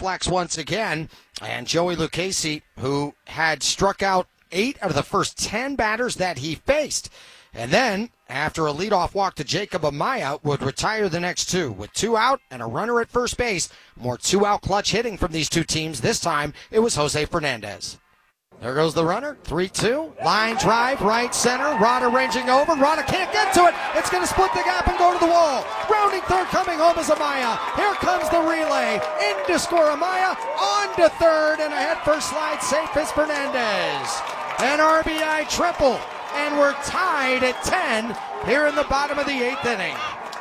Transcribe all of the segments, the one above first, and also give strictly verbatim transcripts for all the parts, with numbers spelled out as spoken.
flex once again. And Joey Lucchesi, who had struck out eight out of the first ten batters that he faced. And then, after a leadoff walk to Jacob Amaya, would retire the next two. With two out and a runner at first base, more two-out clutch hitting from these two teams. This time, it was Jose Fernandez. There goes the runner, three two. Line drive, right center. Rada ranging over. Rada can't get to it. It's going to split the gap and go to the wall. Rounding third, coming home is Amaya. Here comes the relay. In to score Amaya. On to third, and a head-first slide safe is Fernandez. An R B I triple, and we're tied at ten here in the bottom of the eighth inning.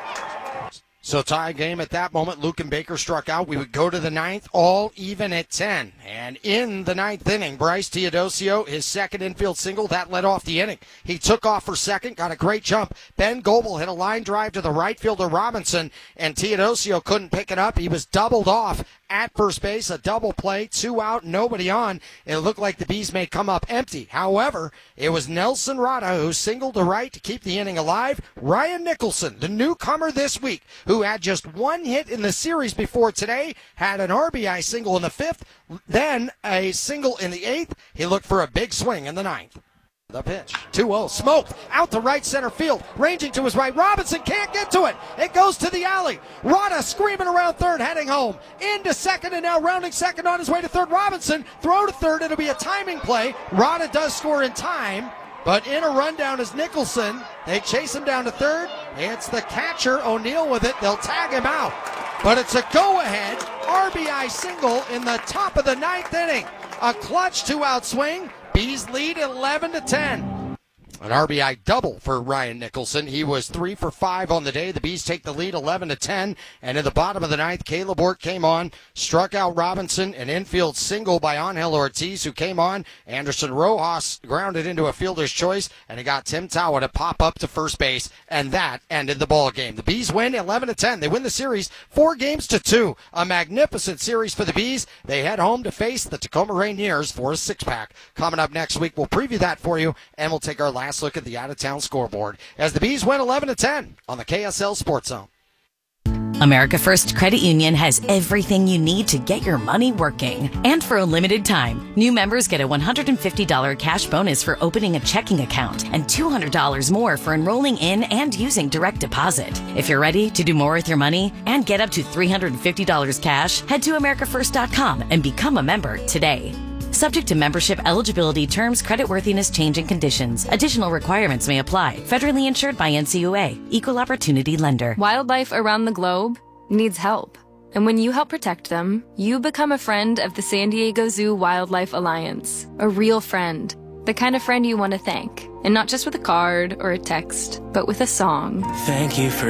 So tie game at that moment. Luke and Baker struck out. We would go to the ninth, all even at ten. And in the ninth inning, Bryce Teodosio, his second infield single, that led off the inning. He took off for second, got a great jump. Ben Goebel hit a line drive to the right fielder Robinson, and Teodosio couldn't pick it up. He was doubled off at first base, a double play, two out, nobody on. It looked like the Bees may come up empty. However, it was Nelson Rada who singled to right to keep the inning alive. Ryan Nicholson, the newcomer this week, who had just one hit in the series before today, had an R B I single in the fifth, then a single in the eighth. He looked for a big swing in the ninth. The pitch, two oh, smoked, out to right center field, ranging to his right. Robinson can't get to it. It goes to the alley. Rada screaming around third, heading home. Into second, and now rounding second on his way to third. Robinson, throw to third. It'll be a timing play. Rada does score in time, but in a rundown is Nicholson. They chase him down to third. It's the catcher, O'Neill, with it. They'll tag him out. But it's a go-ahead R B I single in the top of the ninth inning. A clutch two-out swing. Bees lead eleven to ten. An R B I double for Ryan Nicholson. He was three for five on the day. The Bees take the lead eleven to ten. And in the bottom of the ninth, Caleb Ort came on, struck out Robinson, an infield single by Angel Ortiz, who came on. Anderson Rojas grounded into a fielder's choice, and he got Tim Tawa to pop up to first base, and that ended the ball game. The Bees win eleven to ten. They win the series four games to two. A magnificent series for the Bees. They head home to face the Tacoma Rainiers for a six-pack. Coming up next week, we'll preview that for you, and we'll take our last look at the out-of-town scoreboard as the Bees win eleven to ten on the K S L Sports Zone. America First Credit Union has everything you need to get your money working. And for a limited time, new members get a one hundred fifty dollars cash bonus for opening a checking account and two hundred dollars more for enrolling in and using direct deposit. If you're ready to do more with your money and get up to three hundred fifty dollars cash, head to america first dot com and become a member today. Subject to membership eligibility, terms, creditworthiness, changing conditions. Additional requirements may apply. Federally insured by N C U A. Equal Opportunity Lender. Wildlife around the globe needs help. And when you help protect them, you become a friend of the San Diego Zoo Wildlife Alliance. A real friend. The kind of friend you want to thank. And not just with a card or a text, but with a song. Thank you for